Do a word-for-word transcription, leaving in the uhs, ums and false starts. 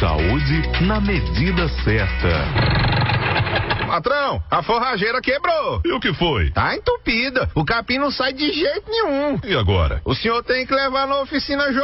Saúde na medida certa. Patrão, a forrageira quebrou. E o que foi? Tá entupida. O capim não sai de jeito nenhum. E agora? O senhor tem que levar na oficina